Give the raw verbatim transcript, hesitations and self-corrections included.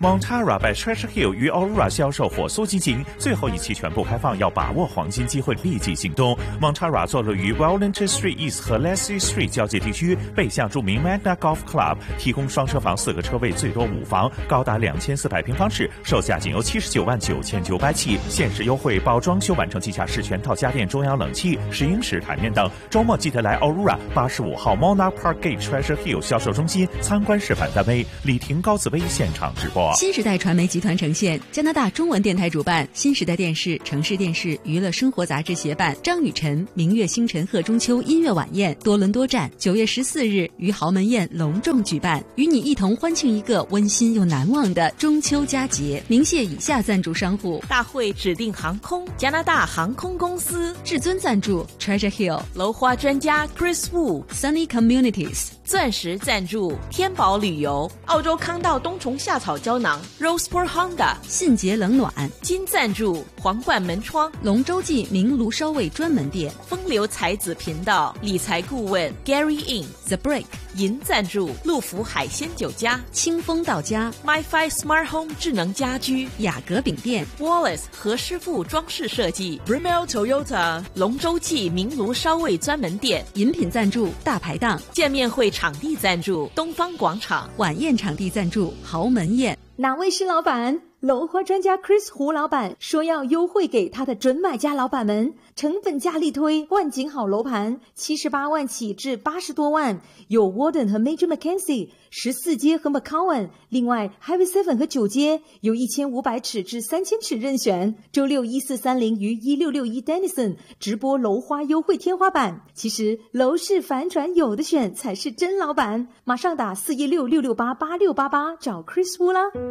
Montara by Treasure Hill 于 Aurora 销售火速进行，最后一期全部开放，要把握黄金机会，立即行动。Montara 坐落于 Wellington Street East 和 Leslie Street 交界地区，背向著名 Magna Golf Club， 提供双车房四个车位，最多五房，高达两千四百平方尺，售价仅由七十九万九千九百起，限时优惠，包装修完成即价式全套家电、中央冷气、石英石台面等。周末记得来 Aurora 八十五号 Monarch Park Gate Treasure Hill 销售中心参观示范单位，李婷、高紫薇现场直播。 新时代传媒集团呈现，加拿大中文电台主办，新时代电视、城市电视、娱乐生活杂志协办，张雨晨、明月星辰贺中秋音乐晚宴多伦多站，九月十四日于豪门宴隆重举办，与你一同欢庆一个温馨又难忘的中秋佳节。鸣谢以下赞助商户： 大会指定航空、加拿大航空公司； 至尊赞助 Treasure Hill 楼花专家 Chris Wu； Sunny Communities 钻石赞助天宝旅游；澳洲康道冬虫夏草胶囊 Roseport Honda； 信捷冷暖； 金赞助皇冠门窗； 龙洲记名炉烧味专门店； 风流才子频道理财顾问 Gary In； The Break； 银赞助陆福海鲜酒家； 清风到家； MyFi Smart Home 智能家居； 雅阁饼店； Wallace 何师傅装饰设计； Bremel Toyota 龙洲记名炉烧味专门店； 饮品赞助大排档； 见面会场地赞助东方广场； 晚宴场地赞助豪门宴。 哪位是老板？楼花专家 Chris 胡老板说要优惠给他的准买家老板们，成本价力推万景好楼盘，七十八万起至八十多万，有 Warden 和 Major Mackenzie， 十四街和 McCowan， 另外 Highway seven 和九街有一千五百尺至三千尺任选。周六一四三零于一六六一 Denison 直播楼花优惠天花板。其实楼市反转有的选才是真老板，马上打四一六六六八八六八八找 Chris 胡啦。